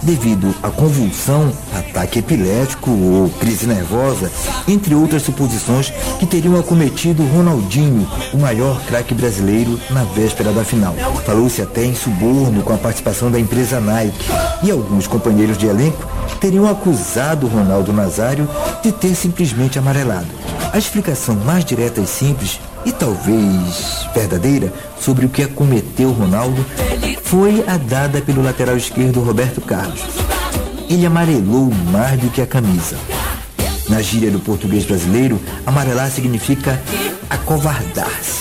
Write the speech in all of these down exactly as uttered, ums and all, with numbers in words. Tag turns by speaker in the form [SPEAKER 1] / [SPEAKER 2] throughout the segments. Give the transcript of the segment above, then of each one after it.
[SPEAKER 1] devido a convulsão, ataque epilético ou crise nervosa, entre outras suposições que teriam acometido Ronaldinho, o maior craque brasileiro, na véspera da final. Falou-se até em suborno com a participação da empresa Nike, e alguns companheiros de elenco teriam acusado Ronaldo Nazário de ter simplesmente amarelado. A explicação mais direta e simples, e talvez verdadeira, sobre o que acometeu Ronaldo foi a dada pelo lateral esquerdo Roberto Carlos. Ele amarelou mais do que a camisa. Na gíria do português brasileiro, amarelar significa acovardar-se.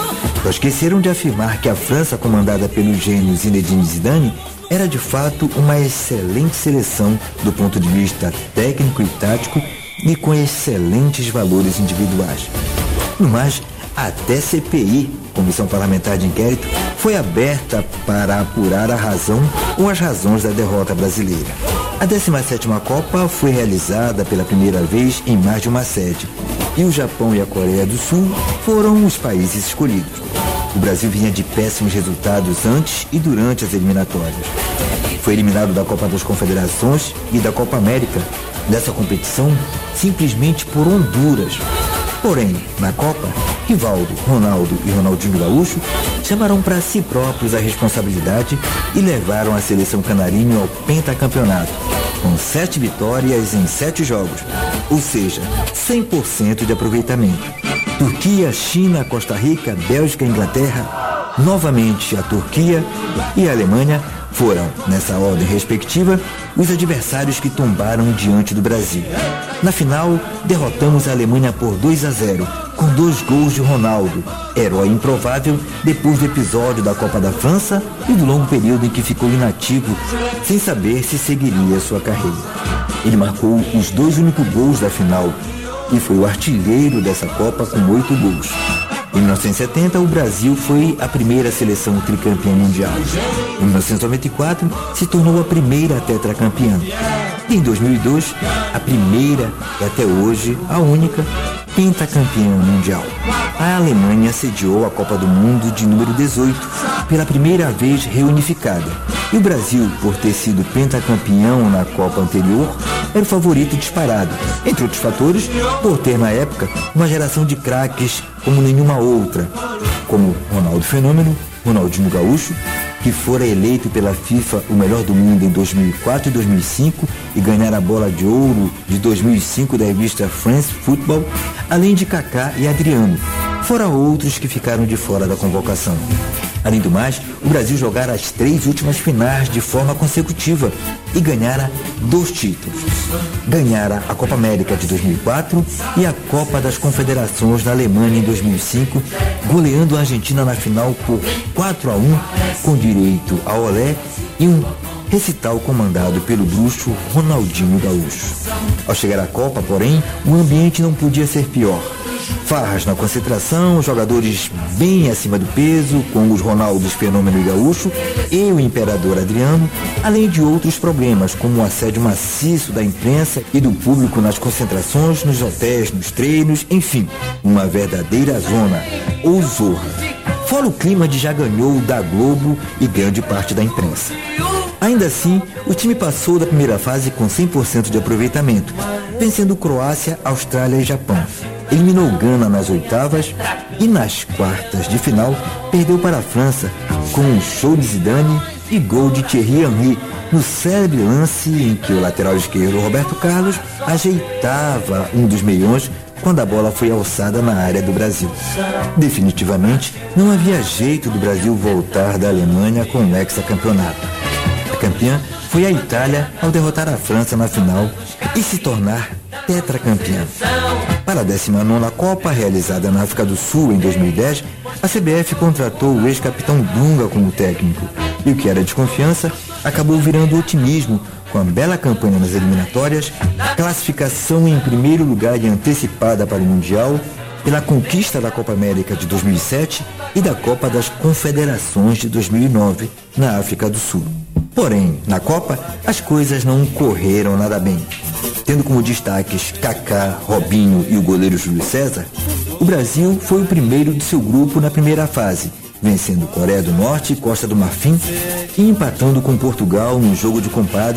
[SPEAKER 1] Só esqueceram de afirmar que a França, comandada pelo gênio Zinedine Zidane, era de fato uma excelente seleção do ponto de vista técnico e tático e com excelentes valores individuais. No mais, até C P I, Comissão Parlamentar de Inquérito, foi aberta para apurar a razão ou as razões da derrota brasileira. A décima sétima Copa foi realizada pela primeira vez em mais de uma sede, e o Japão e a Coreia do Sul foram os países escolhidos. O Brasil vinha de péssimos resultados antes e durante as eliminatórias. Foi eliminado da Copa das Confederações e da Copa América, dessa competição, simplesmente por Honduras. Porém, na Copa, Rivaldo, Ronaldo e Ronaldinho Gaúcho chamaram para si próprios a responsabilidade e levaram a seleção canarinho ao pentacampeonato, com sete vitórias em sete jogos, ou seja, cem por cento de aproveitamento. Turquia, China, Costa Rica, Bélgica e Inglaterra, novamente a Turquia e a Alemanha foram, nessa ordem respectiva, os adversários que tombaram diante do Brasil. Na final, derrotamos a Alemanha por dois a zero, com dois gols de Ronaldo, herói improvável depois do episódio da Copa da França e do longo período em que ficou inativo, sem saber se seguiria sua carreira. Ele marcou os dois únicos gols da final e foi o artilheiro dessa Copa com oito gols. Em mil novecentos e setenta, o Brasil foi a primeira seleção tricampeã mundial. Em mil novecentos e noventa e quatro, se tornou a primeira tetracampeã. E em dois mil e dois, a primeira e até hoje a única pentacampeã mundial. A Alemanha sediou a Copa do Mundo de número dezoito, pela primeira vez reunificada. E o Brasil, por ter sido pentacampeão na Copa anterior, era o favorito disparado, entre outros fatores, por ter na época uma geração de craques como nenhuma outra, como Ronaldo Fenômeno, Ronaldinho Gaúcho, que fora eleito pela FIFA o melhor do mundo em dois mil e quatro e dois mil e cinco e ganhar a bola de ouro de dois mil e cinco da revista France Football, além de Kaká e Adriano, fora outros que ficaram de fora da convocação. Além do mais, o Brasil jogara as três últimas finais de forma consecutiva e ganhara dois títulos. Ganhara a Copa América de dois mil e quatro e a Copa das Confederações na Alemanha em dois mil e cinco, goleando a Argentina na final por quatro a um, com direito a olé e um recital comandado pelo bruxo Ronaldinho Gaúcho. Ao chegar à Copa, porém, o ambiente não podia ser pior. Farras na concentração, jogadores bem acima do peso, como os Ronaldos Fenômeno e Gaúcho, e o Imperador Adriano, além de outros problemas, como o assédio maciço da imprensa e do público nas concentrações, nos hotéis, nos treinos, enfim, uma verdadeira zona, ou zorra. Fora o clima de já ganhou da Globo e grande parte da imprensa. Ainda assim, o time passou da primeira fase com cem por cento de aproveitamento, vencendo Croácia, Austrália e Japão. Eliminou Gana nas oitavas e nas quartas de final perdeu para a França com um show de Zidane e gol de Thierry Henry no célebre lance em que o lateral esquerdo Roberto Carlos ajeitava um dos meiões quando a bola foi alçada na área do Brasil. Definitivamente, não havia jeito do Brasil voltar da Alemanha com o hexacampeonato. A campeã foi a Itália ao derrotar a França na final e se tornar tetracampeã. Para a décima nona Copa, realizada na África do Sul em dois mil e dez, a C B F contratou o ex-capitão Dunga como técnico. E o que era desconfiança acabou virando otimismo com a bela campanha nas eliminatórias, classificação em primeiro lugar e antecipada para o Mundial, pela conquista da Copa América de dois mil e sete e da Copa das Confederações de dois mil e nove na África do Sul. Porém, na Copa, as coisas não correram nada bem. Tendo como destaques Kaká, Robinho e o goleiro Júlio César, o Brasil foi o primeiro de seu grupo na primeira fase, vencendo Coreia do Norte e Costa do Marfim e empatando com Portugal no jogo de compadre